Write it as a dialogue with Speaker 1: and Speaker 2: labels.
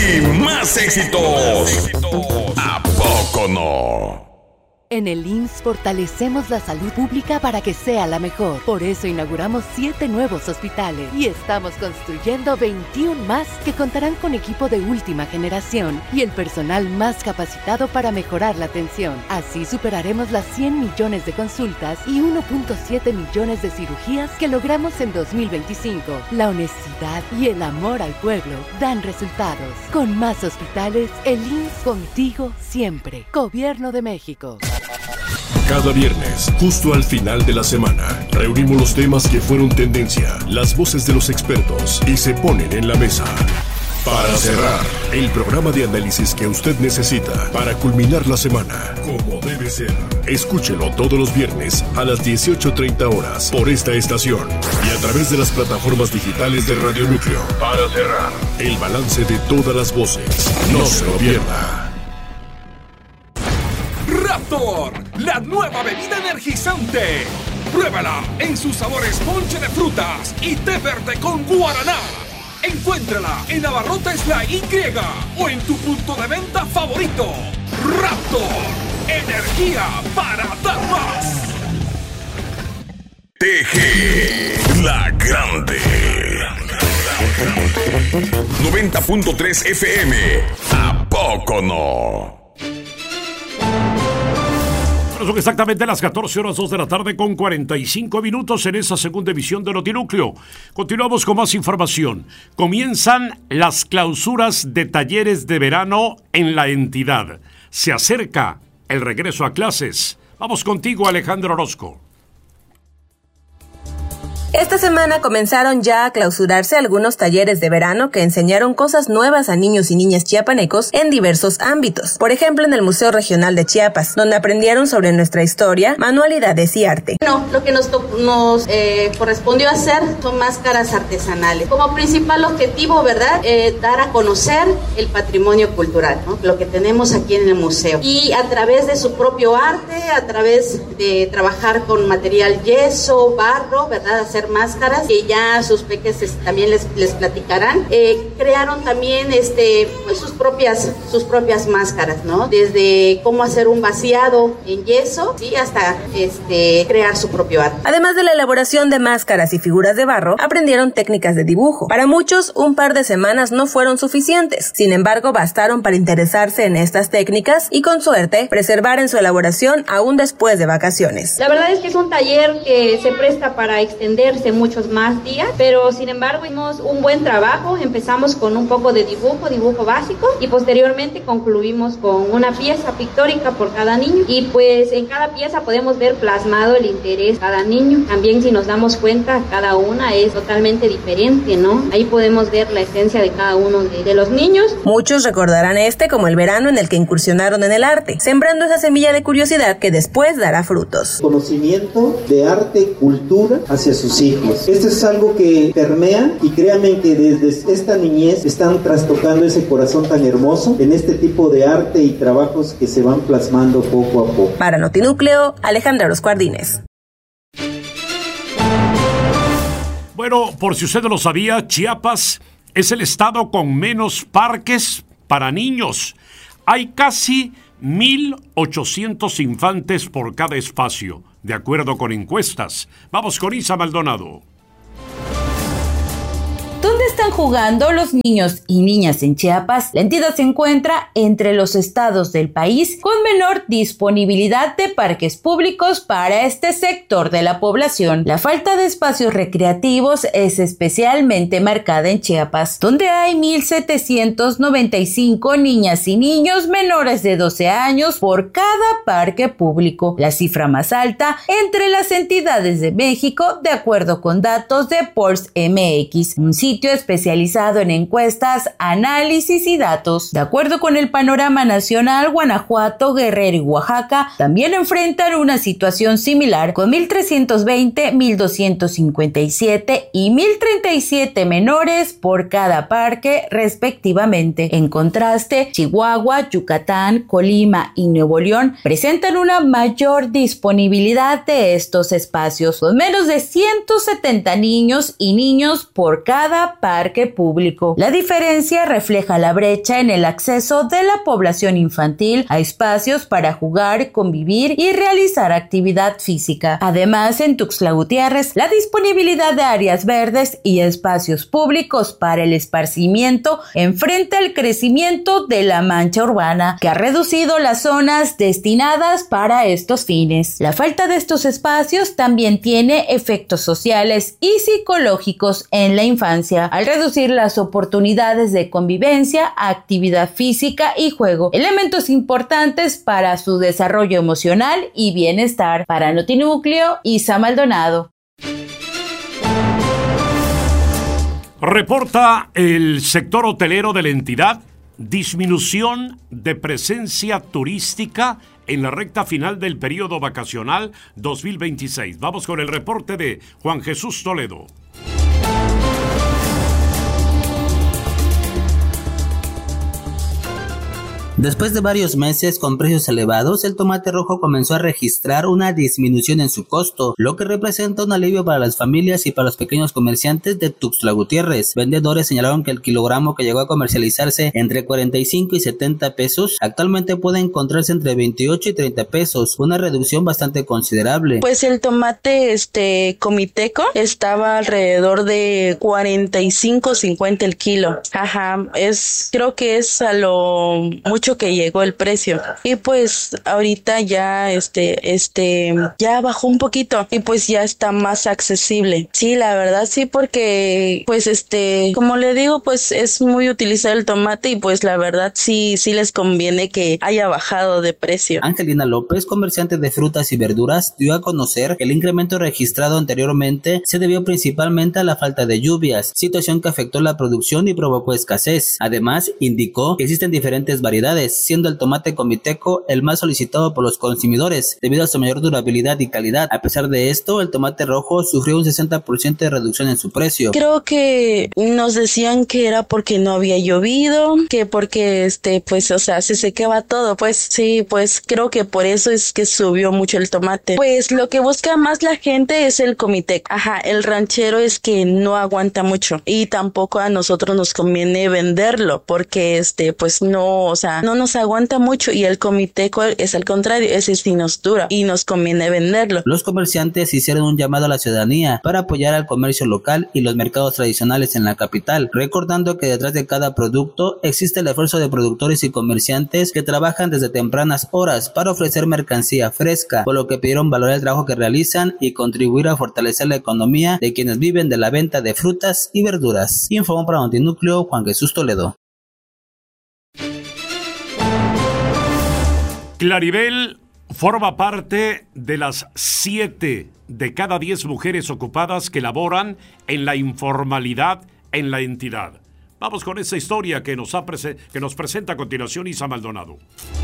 Speaker 1: y más éxitos. ¿A poco no?
Speaker 2: En el IMSS fortalecemos la salud pública para que sea la mejor. Por eso inauguramos 7 nuevos hospitales y estamos construyendo 21 más que contarán con equipo de última generación y el personal más capacitado para mejorar la atención. Así superaremos las 100 millones de consultas y 1.7 millones de cirugías que logramos en 2025. La honestidad y el amor al pueblo dan resultados. Con más hospitales, el IMSS contigo siempre. Gobierno de México.
Speaker 3: Cada viernes, justo al final de la semana, reunimos los temas que fueron tendencia, las voces de los expertos y se ponen en la mesa. Para cerrar, el programa de análisis que usted necesita para culminar la semana, como debe ser. Escúchelo todos los viernes a las 18:30 horas por esta estación y a través de las plataformas digitales de Radio Núcleo. Para cerrar, el balance de todas las voces. No se lo pierda.
Speaker 4: Raptor, la nueva bebida energizante. Pruébala en sus sabores ponche de frutas y té verde con guaraná. Encuéntrala en Abarrotes La Y o en tu punto de venta favorito. Raptor, energía para dar más.
Speaker 1: TG, la grande. 90.3 FM. ¿A poco no?
Speaker 5: Son exactamente las 14:02 de la tarde con 45 minutos en esa segunda emisión de Notinúcleo. Continuamos con más información. Comienzan las clausuras de talleres de verano en la entidad. Se acerca el regreso a clases. Vamos contigo, Alejandro Orozco.
Speaker 6: Esta semana comenzaron ya a clausurarse algunos talleres de verano que enseñaron cosas nuevas a niños y niñas chiapanecos en diversos ámbitos. Por ejemplo, en el Museo Regional de Chiapas, donde aprendieron sobre nuestra historia, manualidades y arte.
Speaker 7: Bueno, lo que nos correspondió hacer son máscaras artesanales. Como principal objetivo, ¿verdad? Dar a conocer el patrimonio cultural, ¿no? Lo que tenemos aquí en el museo. Y a través de su propio arte, a través de trabajar con material yeso, barro, ¿verdad? Hacer máscaras que ya sus peques también les platicarán. Crearon también pues sus propias máscaras, ¿no? Desde cómo hacer un vaciado en yeso, ¿sí? Hasta crear su propio arte.
Speaker 6: Además de la elaboración de máscaras y figuras de barro, aprendieron técnicas de dibujo. Para muchos, un par de semanas no fueron suficientes. Sin embargo, bastaron para interesarse en estas técnicas y, con suerte, preservar en su elaboración aún después de vacaciones.
Speaker 8: La verdad es que es un taller que se presta para extenderse muchos más días, pero sin embargo hicimos un buen trabajo. Empezamos con un poco de dibujo básico y posteriormente concluimos con una pieza pictórica por cada niño, y pues en cada pieza podemos ver plasmado el interés de cada niño. También, si nos damos cuenta, cada una es totalmente diferente, ¿no? Ahí podemos ver la esencia de cada uno de los niños.
Speaker 6: Muchos recordarán como el verano en el que incursionaron en el arte, sembrando esa semilla de curiosidad que después dará frutos.
Speaker 9: Conocimiento de arte, cultura hacia sus hijos. Esto es algo que permea, y créanme que desde esta niñez están trastocando ese corazón tan hermoso en este tipo de arte y trabajos que se van plasmando poco a poco.
Speaker 6: Para Notinúcleo, Alejandra Orozco Ardínez.
Speaker 5: Bueno, por si usted no lo sabía, Chiapas es el estado con menos parques para niños. Hay casi 1,800 infantes por cada espacio, de acuerdo con encuestas. Vamos con Isa Maldonado.
Speaker 10: ¿Dónde están jugando los niños y niñas en Chiapas? La entidad se encuentra entre los estados del país con menor disponibilidad de parques públicos para este sector de la población. La falta de espacios recreativos es especialmente marcada en Chiapas, donde hay 1,795 niñas y niños menores de 12 años por cada parque público, la cifra más alta entre las entidades de México, de acuerdo con datos de Pulse MX, un sitio especializado en encuestas, análisis y datos. De acuerdo con el panorama nacional, Guanajuato, Guerrero y Oaxaca también enfrentan una situación similar, con 1,320, 1,257 y 1,037 menores por cada parque, respectivamente. En contraste, Chihuahua, Yucatán, Colima y Nuevo León presentan una mayor disponibilidad de estos espacios, con menos de 170 niños y niños por cada parque parque público. La diferencia refleja la brecha en el acceso de la población infantil a espacios para jugar, convivir y realizar actividad física. Además, en Tuxtla Gutiérrez, la disponibilidad de áreas verdes y espacios públicos para el esparcimiento enfrenta el crecimiento de la mancha urbana, que ha reducido las zonas destinadas para estos fines. La falta de estos espacios también tiene efectos sociales y psicológicos en la infancia, al reducir las oportunidades de convivencia, actividad física y juego, elementos importantes para su desarrollo emocional y bienestar. Para Notinúcleo, Isa Maldonado.
Speaker 5: Reporta el sector hotelero de la entidad disminución de presencia turística en la recta final del periodo vacacional 2026. Vamos con el reporte de Juan Jesús Toledo.
Speaker 11: Después de varios meses con precios elevados, el tomate rojo comenzó a registrar una disminución en su costo, lo que representa un alivio para las familias y para los pequeños comerciantes de Tuxtla Gutiérrez. Vendedores señalaron que el kilogramo, que llegó a comercializarse entre 45 y 70 pesos, actualmente puede encontrarse entre 28 y 30 pesos, una reducción bastante considerable.
Speaker 12: Pues el tomate comiteco estaba alrededor de 45-50 el kilo. Creo que es a lo mucho que llegó el precio, y pues ahorita ya ya bajó un poquito y pues ya está más accesible. Sí, la verdad sí, porque pues como le digo, pues es muy utilizado el tomate y pues la verdad sí les conviene que haya bajado de precio.
Speaker 11: Angelina López, comerciante de frutas y verduras, dio a conocer que el incremento registrado anteriormente se debió principalmente a la falta de lluvias, situación que afectó la producción y provocó escasez. Además, indicó que existen diferentes variedades, siendo el tomate comiteco el más solicitado por los consumidores debido a su mayor durabilidad y calidad. A pesar de esto, el tomate rojo sufrió un 60% de reducción en su precio.
Speaker 12: Creo que nos decían que era porque no había llovido, que porque se secaba todo, pues sí, pues creo que por eso es que subió mucho el tomate. Pues lo que busca más la gente es el comiteco. El ranchero es que no aguanta mucho y tampoco a nosotros nos conviene venderlo porque pues no nos aguanta mucho, y el comiteco es al contrario, ese sí nos dura y nos conviene venderlo.
Speaker 11: Los comerciantes hicieron un llamado a la ciudadanía para apoyar al comercio local y los mercados tradicionales en la capital, recordando que detrás de cada producto existe el esfuerzo de productores y comerciantes que trabajan desde tempranas horas para ofrecer mercancía fresca, por lo que pidieron valorar el trabajo que realizan y contribuir a fortalecer la economía de quienes viven de la venta de frutas y verduras. Informó para Notinúcleo Juan Jesús Toledo.
Speaker 5: Claribel forma parte de las 7 de cada 10 mujeres ocupadas que laboran en la informalidad en la entidad. Vamos con esta historia que nos presenta a continuación Isa Maldonado.